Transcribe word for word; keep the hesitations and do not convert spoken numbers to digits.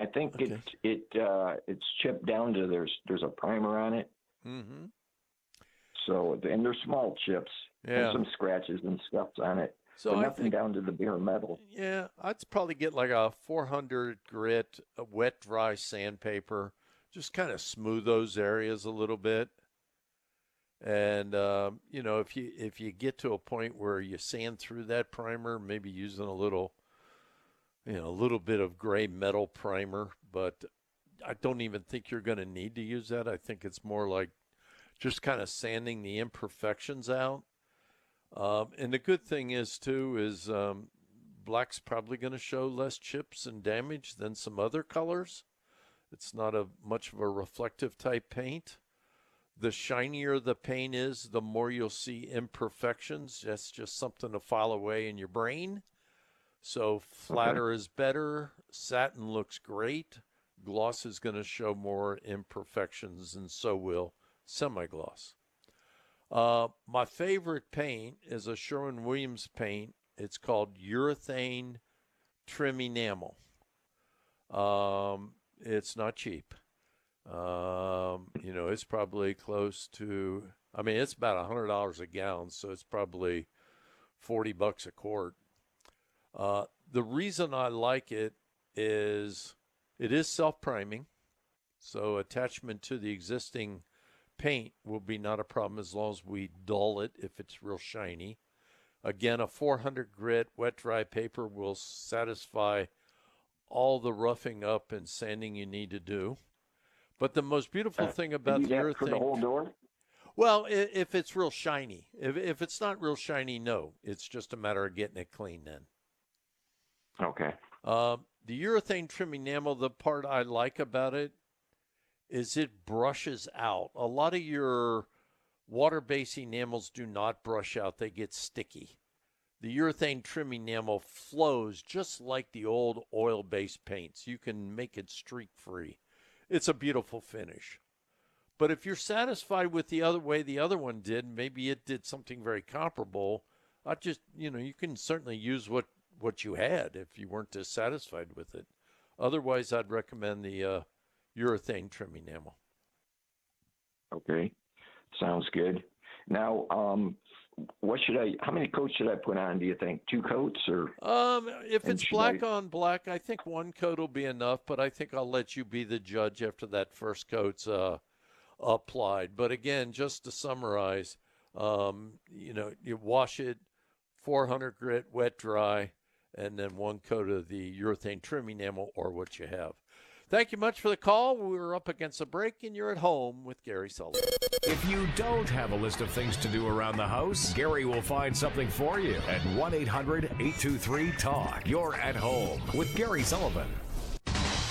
think Okay. it it uh, it's chipped down to there's there's a primer on it. Mm-hmm. So and they're small chips Yeah. and some scratches and stuff on it, So but I nothing think, down to the bare metal. yeah, I'd probably get like a four hundred grit, a wet dry sandpaper, just kind of smooth those areas a little bit. And um, you know, if you if you get to a point where you sand through that primer, maybe using a little, you know, a little bit of gray metal primer, but I don't even think you're going to need to use that. I think it's more like just kind of sanding the imperfections out. Um, and the good thing is too is um, black's probably going to show less chips and damage than some other colors. It's not a much of a reflective type paint. The shinier the paint is, the more you'll see imperfections. That's just something to file away in your brain. So flatter okay. is better. Satin looks great. Gloss is going to show more imperfections, and so will semi-gloss. Uh, my favorite paint is a Sherwin-Williams paint. It's called Urethane Trim Enamel. Um, it's not cheap. Um, you know, it's probably close to, I mean, it's about one hundred dollars a gallon, so it's probably forty bucks a quart. Uh, the reason I like it is it is self-priming, so attachment to the existing paint will be not a problem as long as we dull it if it's real shiny. Again, a four hundred grit wet dry paper will satisfy all the roughing up and sanding you need to do. But the most beautiful uh, thing about the urethane, for the whole door? Well, if, if it's real shiny. If if it's not real shiny, no. It's just a matter of getting it clean then. Okay. Um, the urethane trim enamel, the part I like about it is it brushes out. A lot of your water-based enamels do not brush out. They get sticky. The urethane trim enamel flows just like the old oil-based paints. You can make it streak-free. It's a beautiful finish. But if you're satisfied with the other way the other one did, maybe it did something very comparable, I just, you know, you can certainly use what, what you had if you weren't dissatisfied with it. Otherwise, I'd recommend the uh, urethane trim enamel. Okay, sounds good. Now, um, what should I? How many coats should I put on? Do you think two coats or? Um, if it's black I... on black, I think one coat will be enough. But I think I'll let you be the judge after that first coat's uh, applied. But again, just to summarize, um, you know, you wash it, four hundred grit, wet dry, and then one coat of the urethane trim enamel or what you have. Thank you much for the call. We're up against a break, and you're at home with Gary Sullivan. If you don't have a list of things to do around the house, Gary will find something for you at one eight hundred eight two three talk. You're at home with Gary Sullivan.